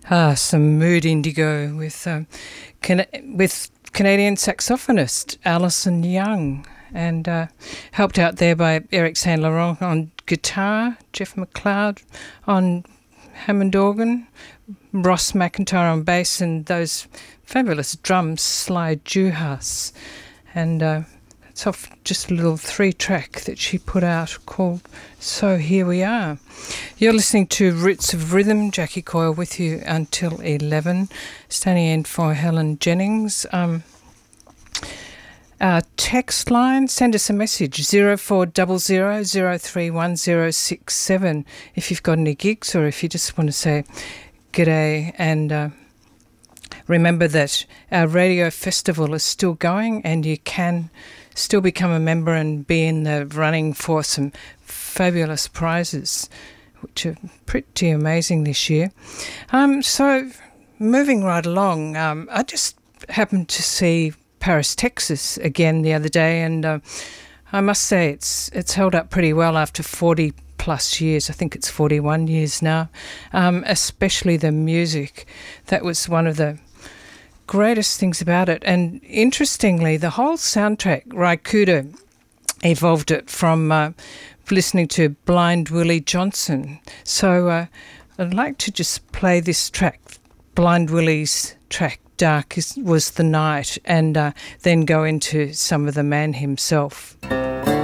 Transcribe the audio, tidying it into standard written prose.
Some mood indigo with Canadian saxophonist Alison Young, and helped out there by Eric Saint Laurent on guitar, Jeff McLeod on Hammond organ, Ross McIntyre on bass, and those fabulous drums, Sly Juhas. And it's off just a little 3-track that she put out called So Here We Are. You're listening to Roots of Rhythm. Jackie Coyle with you until 11. Standing in for Helen Jennings. Our text line, send us a message, 0400 031067, if you've got any gigs or if you just want to say g'day. And remember that our radio festival is still going, and you can still become a member and be in the running for some fabulous prizes, which are pretty amazing this year. So moving right along, I just happened to see Paris, Texas again the other day, and I must say it's held up pretty well after 40 plus years. I think it's 41 years now, especially the music. That was one of the greatest things about it. And interestingly, the whole soundtrack, Ry Cooder evolved it from listening to Blind Willie Johnson. So I'd like to just play this track, Blind Willie's track, Dark Was the Night, and then go into some of the man himself.